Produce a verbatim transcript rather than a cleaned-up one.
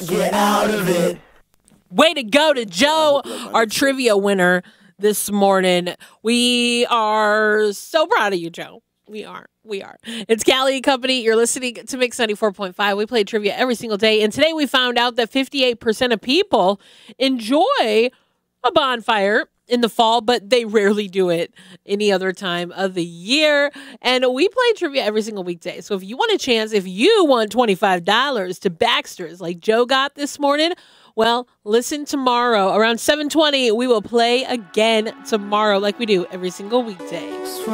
Get out of it. Way to go to Joe, our trivia winner this morning. We are so proud of you, Joe. We are. We are. It's Callie and Company. You're listening to Mix ninety-four point five. We play trivia every single day. And today we found out that fifty-eight percent of people enjoy a bonfire in the fall, but they rarely do it any other time of the year. And we play trivia every single weekday. So if you want a chance, if you want twenty-five dollars to Baxter's like Joe got this morning, well, listen tomorrow around seven twenty. We will play again tomorrow like we do every single weekday.